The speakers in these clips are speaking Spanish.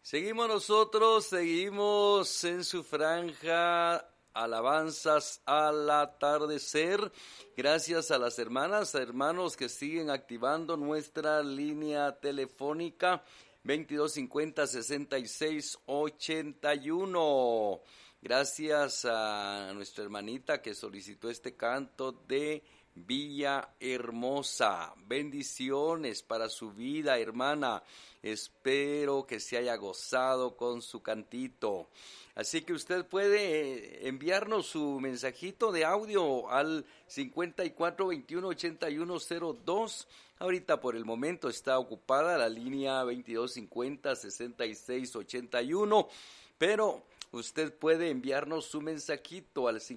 Seguimos nosotros, seguimos en su franja alabanzas al atardecer. Gracias a las hermanas, hermanos que siguen activando nuestra línea telefónica 2250-6681. Gracias a nuestra hermanita que solicitó este canto de Villahermosa. Bendiciones para su vida, hermana. Espero que se haya gozado con su cantito. Así que usted puede enviarnos su mensajito de audio al 5421-8102. Ahorita por el momento está ocupada la línea 2250-6681, pero usted puede enviarnos su mensajito al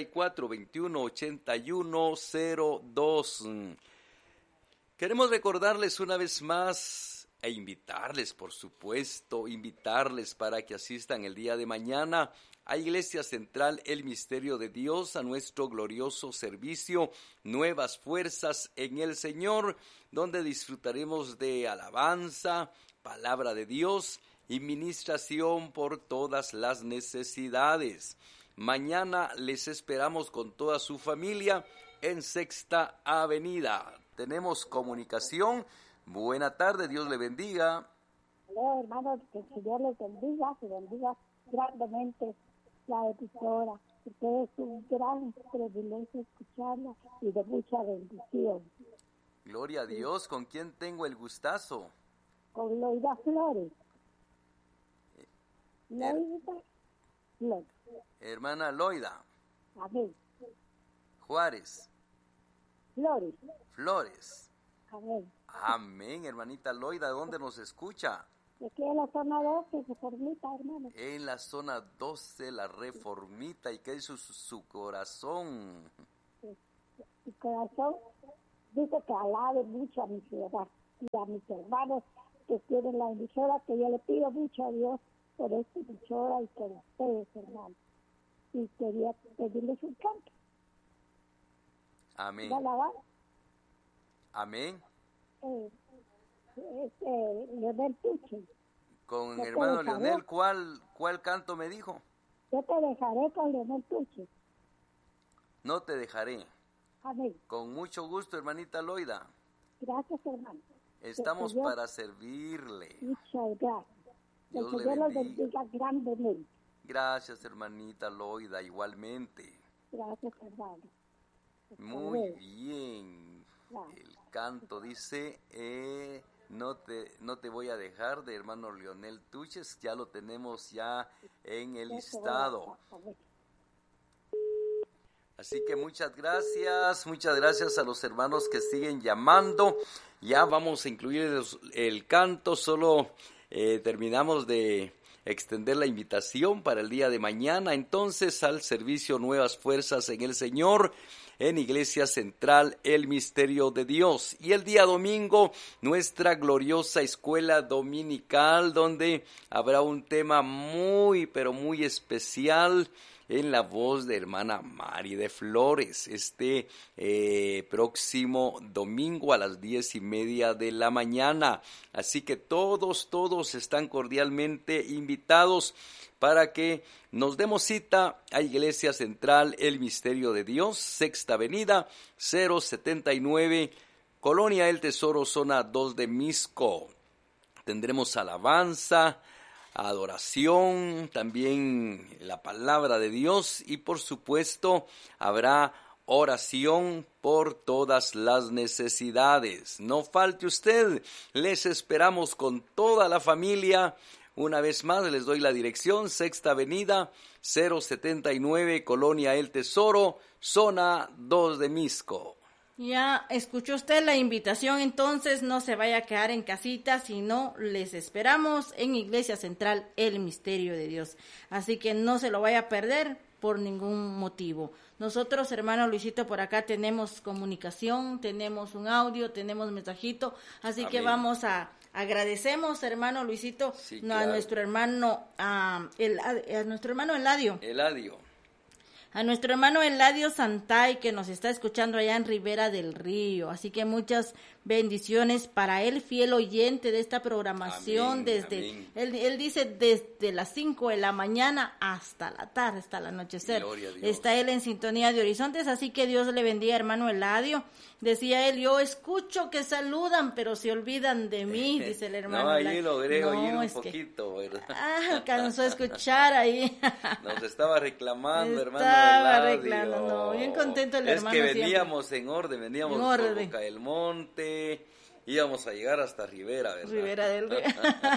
5421-8102. Queremos recordarles una vez más e invitarles, por supuesto, invitarles para que asistan el día de mañana a Iglesia Central El Misterio de Dios, a nuestro glorioso servicio Nuevas Fuerzas en el Señor, donde disfrutaremos de alabanza, palabra de Dios y ministración por todas las necesidades. Mañana les esperamos con toda su familia en Sexta Avenida. Tenemos comunicación. Buena tarde, Dios le bendiga. Hola, hermanos, que el Señor les bendiga, que bendiga grandemente la emisora, porque es un gran privilegio escucharla y de mucha bendición. Gloria a Dios. ¿Con quién tengo el gustazo? Con Loida Flores. Loida Flores. Hermana Loida. Amén. Juárez. Flores. Amén. Amén, hermanita Loida. ¿Dónde nos escucha? Aquí en la zona 12, Reformita, hermano. En la zona 12, la Reformita. ¿Y qué dice su corazón? Mi corazón dice que alabe mucho a mi ciudad y a mis hermanos que tienen la emisora, que yo le pido mucho a Dios por esta emisora y por ustedes, hermano. Y quería pedirles un canto. Amén. Amén. Leonel Tuche. Con Yo hermano Leonel, ¿cuál canto me dijo? Yo te dejaré con Leonel Tuche. No te dejaré. Amén. Con mucho gusto, hermanita Loida. Gracias, hermano. Estamos para servirle. Muchas gracias. Dios que le Dios los bendiga. bendiga grandemente. Gracias, hermanita Loida, igualmente. Gracias, hermano. Muy bien. Claro. El canto dice, no te voy a dejar, de hermano Leonel Tuches. Ya lo tenemos ya en el listado. Así que muchas gracias a los hermanos que siguen llamando. Ya vamos a incluir el canto, solo terminamos de extender la invitación para el día de mañana, entonces al servicio Nuevas Fuerzas en el Señor, en Iglesia Central El Misterio de Dios. Y el día domingo, nuestra gloriosa escuela dominical, donde habrá un tema muy, pero muy especial, en la voz de hermana Mari de Flores, este próximo domingo a las 10:30 de la mañana. Así que todos están cordialmente invitados para que nos demos cita a Iglesia Central El Misterio de Dios, Sexta Avenida, 079, Colonia El Tesoro, zona 2 de Misco. Tendremos alabanza, adoración, también la palabra de Dios y por supuesto habrá oración por todas las necesidades. No falte usted, les esperamos con toda la familia. Una vez más les doy la dirección, Sexta Avenida, 079, Colonia El Tesoro, zona 2 de Misco. Ya escuchó usted la invitación, entonces no se vaya a quedar en casita, sino les esperamos en Iglesia Central El Misterio de Dios. Así que no se lo vaya a perder por ningún motivo. Nosotros, hermano Luisito, por acá tenemos comunicación, tenemos un audio, tenemos mensajito, así Amén. Que vamos a agradecemos, hermano Luisito, sí, a nuestro hermano Eladio. A nuestro hermano Eladio Santay, que nos está escuchando allá en Ribera del Río. Así que muchas bendiciones para él, fiel oyente de esta programación, Él dice desde las 5 de la mañana hasta la tarde, hasta el anochecer. Está él en sintonía de Horizontes, así que Dios le bendiga, hermano Eladio. Decía él, yo escucho que saludan, pero se olvidan de mí, dice el hermano. No, ahí logré oír un poquito, ¿verdad? Alcanzó a escuchar ahí. Nos estaba reclamando, hermano. Estaba reclamando, bien contento el hermano. Es que veníamos en orden, veníamos por Boca del Monte, íbamos a llegar hasta Rivera, ¿verdad? Rivera del Río.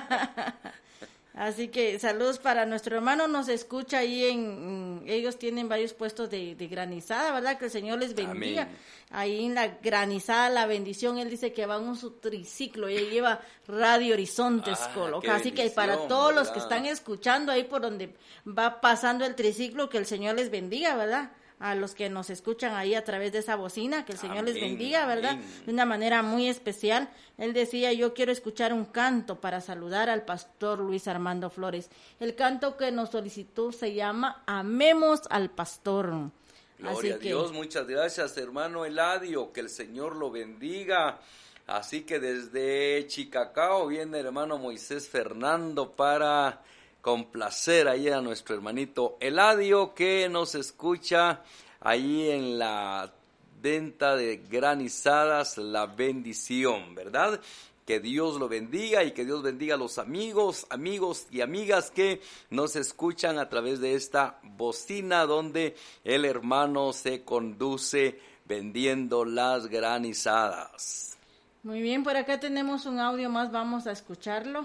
Así que saludos para nuestro hermano, nos escucha ahí ellos tienen varios puestos de granizada, ¿verdad? Que el Señor les bendiga. Amén. Ahí en la granizada, la bendición, él dice que va en su triciclo y lleva Radio Horizontes colocado. Así que para todos los que están escuchando ahí por donde va pasando el triciclo, que el Señor les bendiga, ¿verdad? A los que nos escuchan ahí a través de esa bocina, que el Señor les bendiga, ¿verdad? De una manera muy especial. Él decía, yo quiero escuchar un canto para saludar al pastor Luis Armando Flores. El canto que nos solicitó se llama Amemos al Pastor. Gloria a Dios, muchas gracias, hermano Eladio, que el Señor lo bendiga. Así que desde Chicacao viene el hermano Moisés Fernando para complacer ahí a nuestro hermanito Eladio, que nos escucha ahí en la venta de granizadas La Bendición, ¿verdad? Que Dios lo bendiga y que Dios bendiga a los amigos y amigas que nos escuchan a través de esta bocina donde el hermano se conduce vendiendo las granizadas. Muy bien, por acá tenemos un audio más, vamos a escucharlo.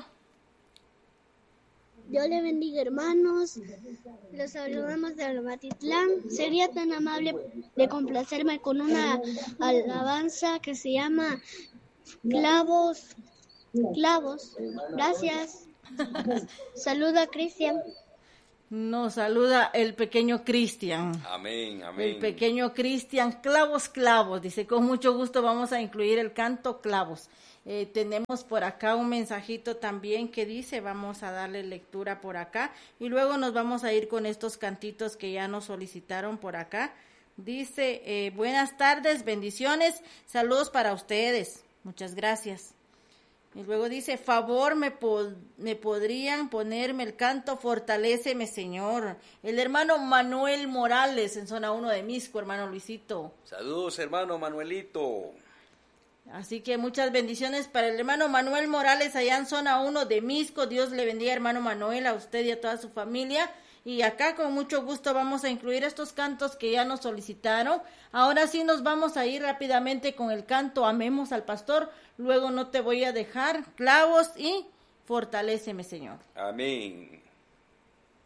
Dios le bendiga, hermanos. Los saludamos de Amatitlán. Sería tan amable de complacerme con una alabanza que se llama Clavos. Gracias. Saluda, Cristian. Nos saluda el pequeño Cristian. Amén, amén. El pequeño Cristian, clavos, dice, con mucho gusto vamos a incluir el canto Clavos. Tenemos por acá un mensajito también que dice, vamos a darle lectura por acá y luego nos vamos a ir con estos cantitos que ya nos solicitaron por acá. Dice, buenas tardes, bendiciones, saludos para ustedes, muchas gracias. Y luego dice, favor, me podrían ponerme el canto Fortaléceme, Señor. El hermano Manuel Morales en zona 1 de Misco, hermano Luisito. Saludos, hermano Manuelito. Así que muchas bendiciones para el hermano Manuel Morales allá en zona 1 de Misco. Dios le bendiga, hermano Manuel, a usted y a toda su familia. Y acá con mucho gusto vamos a incluir estos cantos que ya nos solicitaron. Ahora sí nos vamos a ir rápidamente con el canto Amemos al Pastor. Luego No te voy a dejar, Clavos y Fortaléceme, Señor. Amén.